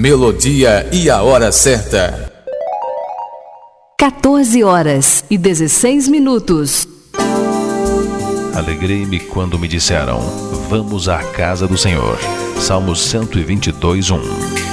melodia e a hora certa. 14h16. Alegrei-me quando me disseram: vamos à casa do Senhor. Salmos 122:1.